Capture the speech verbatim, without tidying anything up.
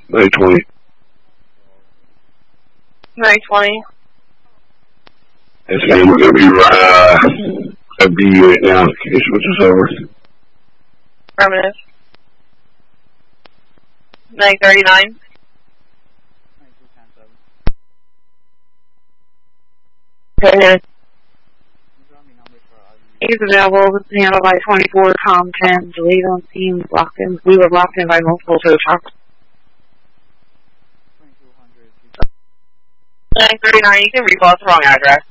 nine twenty. nine twenty. Yes, ma'am. We're going to be uh, at B U right now. Can you switch us over? Affirmative. nine thirty-nine. Okay. He's available. Handled by twenty-four, com ten, delayed on scene, locked in. We were locked in by multiple tow trucks. nine thirty-nine, you can recall, it's the wrong address.